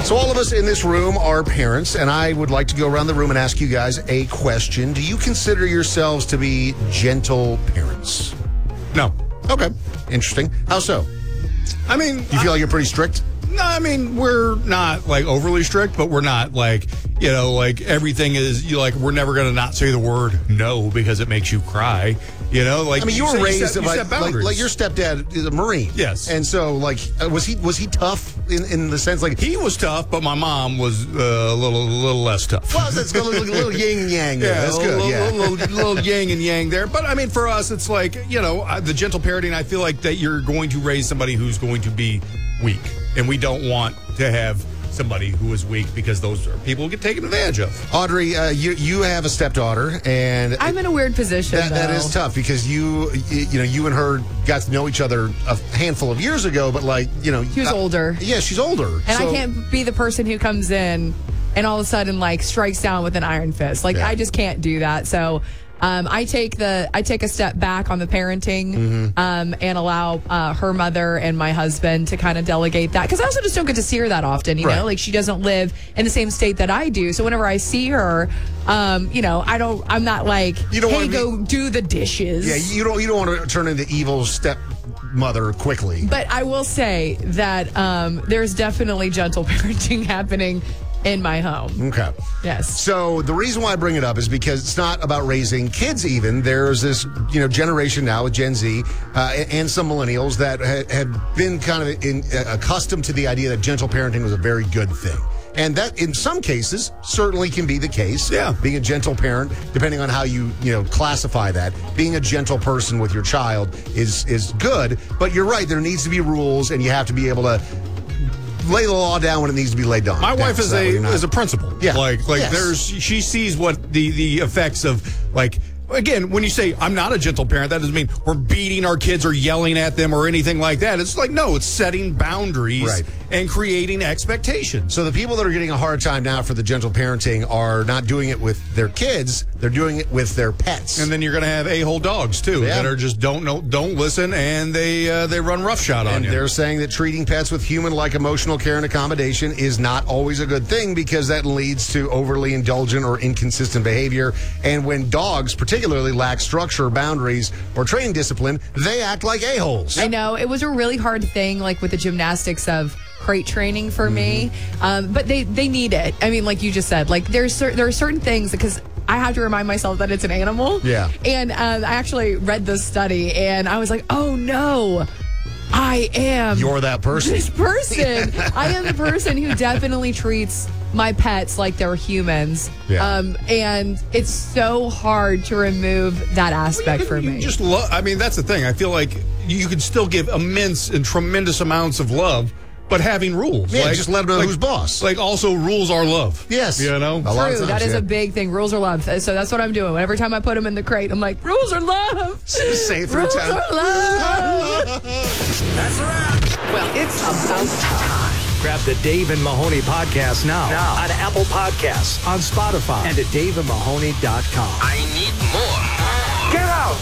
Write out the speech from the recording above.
So all of us in this room are parents, and I would like to go around the room and ask you guys a question. Do you consider yourselves to be gentle parents? No. Okay. Interesting. How so? I mean... You feel like you're pretty strict? No, I mean, we're not, like, overly strict, but we're not, like, you know, like, everything is, we're never going to not say the word no because it makes you cry. You know, like, I mean, you were raised set boundaries. like your stepdad is a Marine. Yes. And so, like, was he tough in the sense, like... He was tough, but my mom was a little less tough. Well, that's a little yin and yang there. Yeah, That's good, little yang and yang there. But, I mean, for us, it's like, the gentle parenting, I feel like that you're going to raise somebody who's going to be weak. And we don't want to have somebody who is weak because those are people who get taken advantage of. Audrey, you have a stepdaughter, and I'm in a weird position. That is tough because you and her got to know each other a handful of years ago, but she was older. Yeah, she's older, and I can't be the person who comes in and all of a sudden strikes down with an iron fist. I just can't do that. So. I take a step back on the parenting and allow her mother and my husband to kind of delegate that, because I also just don't get to see her that often. You know, like she doesn't live in the same state that I do, so whenever I see her, I'm not like, hey, go do the dishes. Yeah, you don't want to turn into evil stepmother quickly. But I will say that there's definitely gentle parenting happening in my home. Okay. Yes. So the reason why I bring it up is because it's not about raising kids even. There's this, generation now with Gen Z and some millennials that have been kind of accustomed to the idea that gentle parenting was a very good thing. And that, in some cases, certainly can be the case. Yeah. Being a gentle parent, depending on how you classify that, being a gentle person with your child is good. But you're right, there needs to be rules, and you have to be able to lay the law down when it needs to be laid down. My wife is a principal. Yeah. She sees what the effects of, again, when you say I'm not a gentle parent, that doesn't mean we're beating our kids or yelling at them or anything like that. It's like, no, it's setting boundaries and creating expectations. So the people that are getting a hard time now for the gentle parenting are not doing it with their kids, they're doing it with their pets. And then you're going to have a-hole dogs too that are just don't listen, and they run roughshod on you. And they're saying that treating pets with human-like emotional care and accommodation is not always a good thing because that leads to overly indulgent or inconsistent behavior. And when dogs particularly lack structure, boundaries, or training discipline, they act like a-holes. I know. It was a really hard thing, with the gymnastics of crate training for me. But they need it. I mean, like you just said, there are certain things, because I have to remind myself that it's an animal. Yeah. And I actually read this study, and I was like, oh, no. I am. You're that person. This person. I am the person who definitely treats my pets like they're humans. Yeah. And it's so hard to remove that aspect for me. That's the thing. I feel like you can still give immense and tremendous amounts of love, but having rules. Yeah, just let them know who's boss. Also, rules are love. Yes. True. That is a big thing. Rules are love. So that's what I'm doing. Every time I put them in the crate, I'm like, rules are love. Say it 3 times. Rules are love. That's a wrap. Well, it's about time. Grab the Dave and Mahoney podcast now on Apple Podcasts, on Spotify, and at daveandmahoney.com. I need more. Get out.